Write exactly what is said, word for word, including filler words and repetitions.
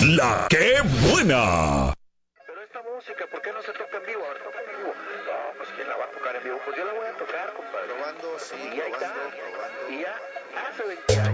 La que buena. Pero esta música, ¿por qué no se toca en vivo? A ver, toca en vivo. No, pues ¿quién la va a tocar en vivo? Pues yo la voy a tocar, compadre. Probando, sí, Y ahí está. probando, probando. Y ya hace veinte años.